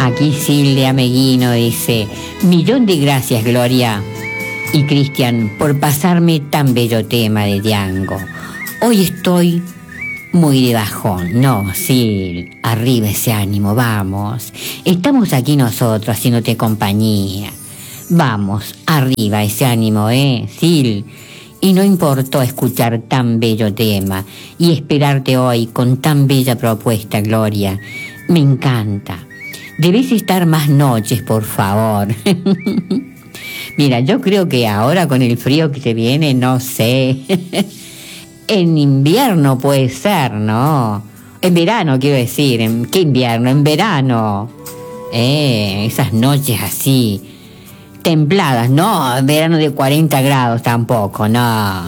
Aquí Silvia Meguino dice: millón de gracias, Gloria y Cristian, por pasarme tan bello tema de Django. Hoy estoy muy de bajón. No, Sil, arriba ese ánimo, vamos. Estamos aquí nosotros haciéndote compañía. Vamos, arriba ese ánimo, Sil. Y no importó escuchar tan bello tema y esperarte hoy con tan bella propuesta, Gloria. Me encanta. Debes estar más noches, por favor. Mira, yo creo que ahora con el frío que se viene, no sé. En invierno puede ser, ¿no? En verano, quiero decir. ¿Qué invierno? En verano. Esas noches así, templadas, no, verano de 40 grados tampoco, no.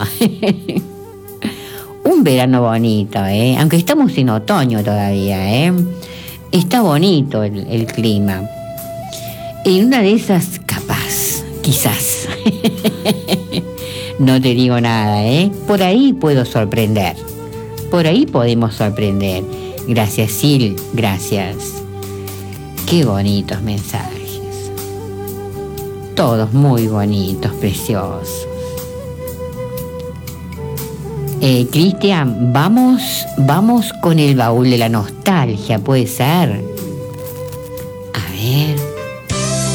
Un verano bonito, aunque estamos en otoño todavía, está bonito el clima. En una de esas, capaz, quizás, no te digo nada, por ahí puedo sorprender, por ahí podemos sorprender. Gracias, Sil, gracias. Qué bonitos mensajes. Todos muy bonitos, preciosos. Cristian, vamos con el baúl de la nostalgia, ¿puede ser?